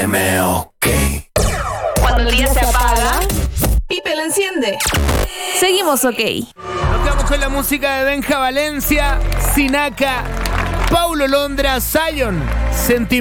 FM, ok. Cuando el día se apaga, Pipe lo enciende. Seguimos ok. Nos quedamos con la música de Benja Valencia, Sinaka, Paulo Londra, Zion,